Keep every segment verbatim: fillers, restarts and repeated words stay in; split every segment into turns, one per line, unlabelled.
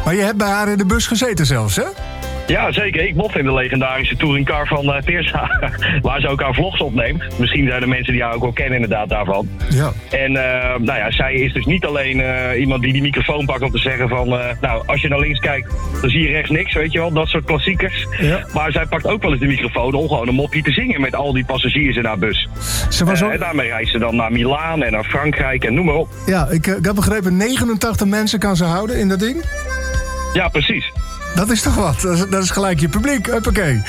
Maar je hebt bij haar in de bus gezeten zelfs, hè?
Ja, zeker. Ik mocht in de legendarische touringcar van uh, Teersa, waar ze ook haar vlogs opneemt. Misschien zijn er mensen die haar ook wel kennen inderdaad daarvan.
Ja.
En uh, nou ja, zij is dus niet alleen uh, iemand die die microfoon pakt om te zeggen van... Uh, nou, als je naar links kijkt, dan zie je rechts niks, weet je wel. Dat soort klassiekers.
Ja.
Maar zij pakt ook wel eens de microfoon om gewoon een moppie te zingen met al die passagiers in haar bus.
Ze was
Uh,
ook...
en daarmee reist ze dan naar Milaan en naar Frankrijk en noem maar op.
Ja, ik, ik heb begrepen, negenentachtig mensen kan ze houden in dat ding.
Ja, precies.
Dat is toch wat? Dat is, dat is gelijk je publiek. Huppakee.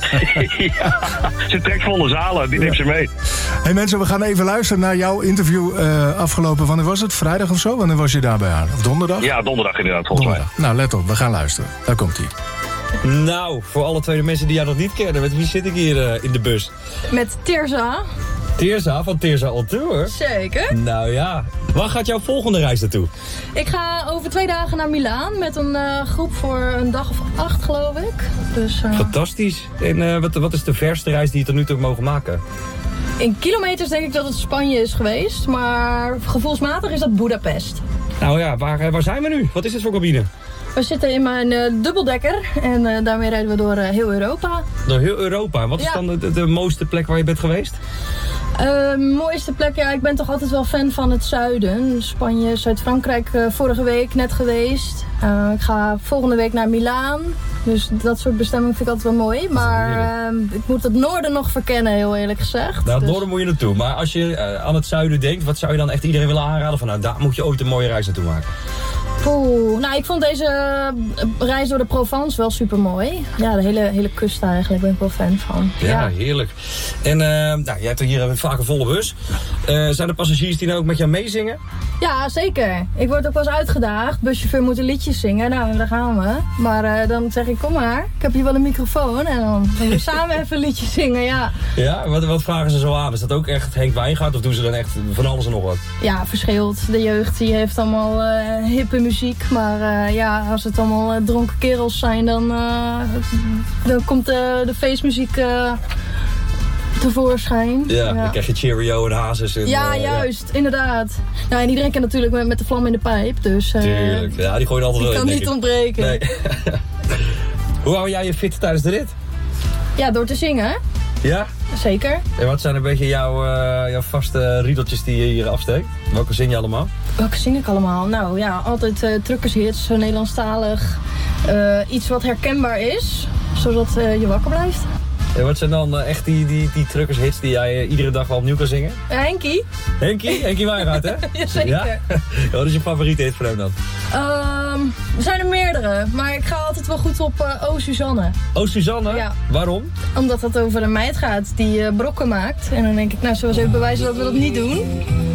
Ja, ze trekt volle zalen, die neemt ze mee.
Hey mensen, we gaan even luisteren naar jouw interview uh, afgelopen... Wanneer was het? Vrijdag of zo? Wanneer was je daar bij haar? Of donderdag?
Ja, donderdag inderdaad, volgens
donderdag. mij. Nou, let op. We gaan luisteren. Daar komt-ie.
Nou, voor alle twee de mensen die jou nog niet kennen, met wie zit ik hier uh, in de bus?
Met Teersa.
Teersa van Teersa on Tour?
Zeker.
Nou ja, waar gaat jouw volgende reis naartoe?
Ik ga over twee dagen naar Milaan met een uh, groep voor een dag of acht, geloof ik. Dus, uh...
Fantastisch. En uh, wat, wat is de verste reis die je tot nu toe hebt mogen maken?
In kilometers denk ik dat het Spanje is geweest, maar gevoelsmatig is dat Budapest.
Nou ja, waar, waar zijn we nu? Wat is dit voor cabine?
We zitten in mijn uh, dubbeldekker en uh, daarmee rijden we door uh, heel Europa.
Door heel Europa. En wat is
Ja.
dan de, de, de mooiste plek waar je bent geweest?
Uh, mooiste plek, ja, ik ben toch altijd wel fan van het zuiden. Spanje, Zuid-Frankrijk, uh, vorige week net geweest. Uh, ik ga volgende week naar Milaan. Dus dat soort bestemmingen vind ik altijd wel mooi. Maar uh, ik moet het noorden nog verkennen, heel eerlijk gezegd.
Nou, het
dus...
noorden moet je naartoe. Maar als je uh, aan het zuiden denkt, wat zou je dan echt iedereen willen aanraden? Van nou, daar moet je ooit een mooie reis naartoe maken.
Poeh, nou ik vond deze reis door de Provence wel super mooi. Ja, de hele, hele kust eigenlijk ben ik wel fan van.
Ja,
Ja.
heerlijk. En uh, nou, jij hebt hier vaak een volle bus. Uh, zijn er passagiers die nou ook met jou meezingen?
Ja, zeker. Ik word ook wel eens uitgedaagd. Buschauffeur moet een liedje zingen. Nou, daar gaan we. Maar uh, dan zeg ik, kom maar. Ik heb hier wel een microfoon. En dan gaan we samen even een liedje zingen, ja.
Ja, wat, wat vragen ze zo aan? Is dat ook echt Henk Wijngaard of doen ze dan echt van alles en nog wat?
Ja, verschilt. De jeugd die heeft allemaal uh, hippe muziek. Maar uh, ja, als het allemaal uh, dronken kerels zijn, dan, uh, dan komt de, de feestmuziek uh, tevoorschijn.
Ja,
ja,
dan krijg je Cheerio en Hazes. En,
ja,
uh,
juist. Ja. Inderdaad. Nou, en iedereen kent natuurlijk met, met de vlam in de pijp. Dus, uh,
Tuurlijk. Ja, die gooien altijd
die
wel
kan
in,
niet
denk ik.
ontbreken.
Nee. Hoe hou jij je fit tijdens de rit?
Ja, door te zingen.
Ja?
Zeker.
En wat zijn een beetje jouw, uh, jouw vaste riedeltjes die je hier afsteekt? Welke zing je allemaal?
Welke zing ik allemaal? Nou ja, altijd uh, truckershits, Nederlandstalig. Uh, iets wat herkenbaar is, zodat uh, je wakker blijft.
En wat zijn dan uh, echt die, die, die truckershits die jij uh, iedere dag wel opnieuw kan zingen?
Uh, Henkie.
Henkie? Henkie Wijngaard, hè?
Jazeker.
Ja? Wat is je favoriete hit voor hem dan?
Um, er zijn er meerdere, maar ik ga altijd wel goed op uh, Oh Suzanne.
Oh, Suzanne?
Ja.
Waarom?
Omdat het over een meid gaat die uh, brokken maakt. En dan denk ik, nou, zullen we eens even bewijzen dat we dat niet doen.